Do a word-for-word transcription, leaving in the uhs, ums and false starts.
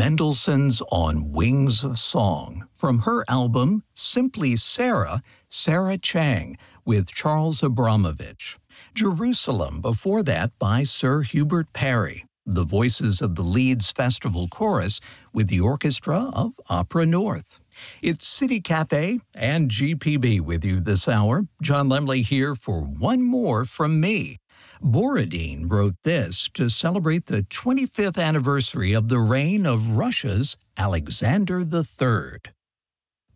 Mendelssohn's On Wings of Song from her album Simply Sarah, Sarah Chang with Charles Abramovich. Jerusalem before that by Sir Hubert Parry. The voices of the Leeds Festival Chorus with the Orchestra of Opera North. It's City Cafe and G P B with you this hour. John Lemley here for one more from me. Borodin wrote this to celebrate the twenty-fifth anniversary of the reign of Russia's Alexander the Third.